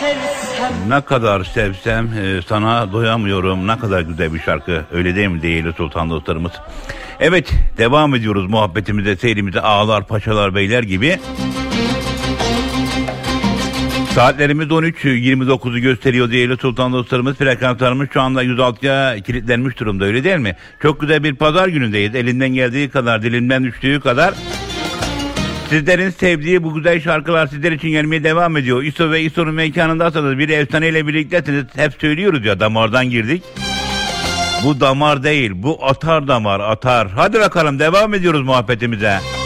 sevsem. Ne kadar sevsem sana doyamıyorum. Ne kadar güzel bir şarkı. Öyle değil mi değerli sultan dostlarımız? Evet, devam ediyoruz muhabbetimize, seyrimize, ağalar, paşalar, beyler gibi. Saatlerimiz 13.29'u gösteriyor değerli sultan dostlarımız. Frekanslarımız şu anda 106'ya kilitlenmiş durumda, öyle değil mi? Çok güzel bir pazar günündeyiz. Elinden geldiği kadar, dilimden düştüğü kadar sizlerin sevdiği bu güzel şarkılar sizler için gelmeye devam ediyor. İso ve İso'nun mekanındaysanız bir efsaneyle birliktesiniz. Hep söylüyoruz ya, damardan girdik. Bu damar değil, bu atar damar, atar. Hadi bakalım, devam ediyoruz muhabbetimize.